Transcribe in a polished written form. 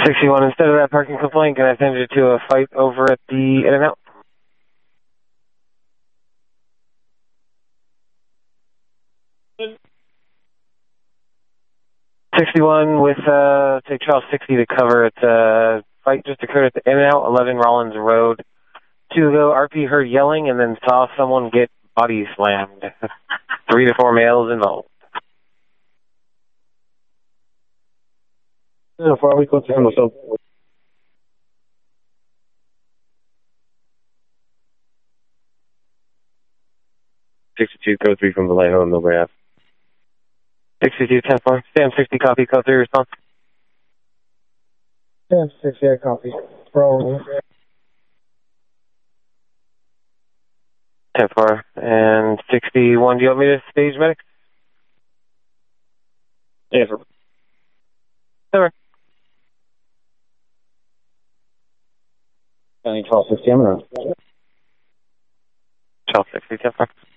61, instead of that parking complaint, can I send you to a fight over at the In-N-Out? '61 with, take Charles 60 to cover it. Fight just occurred at the In-N-Out, 11 Rollins Road. 2 ago, RP heard yelling and then saw someone get body slammed. 3 to 4 males involved. How far we go to handle something? 62, code 3 from Vallejo, Millbrae Ave. 62, 10-4. Stam 60, copy, code 3, response. Stam 60, I copy. Roll. 10-4. And 61, do you want me to stage medic? Yeah, sir. Over. I need 1260, I'm around. 1260, 10-4.